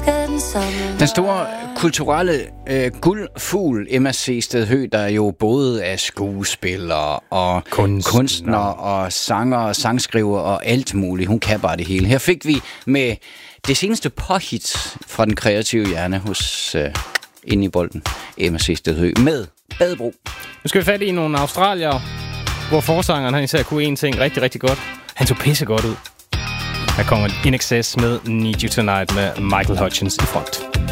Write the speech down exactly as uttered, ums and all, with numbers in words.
Den store kulturelle øh, guldfugl Emma C. Stedhø, der jo både er skuespiller og kunstner. kunstner og sanger og sangskriver og alt muligt. Hun kan bare det hele. Her fik vi med det seneste påhit fra den kreative hjerne hos øh, inde i bolden, Emma C. Stedhø med Badebro. Nu skal vi fat i nogle australiere, hvor forsangeren han især kunne en ting rigtig, rigtig godt. Han tog pisse godt ud. Her kommer In Excess med Need You Tonight med Michael Hutchence i front.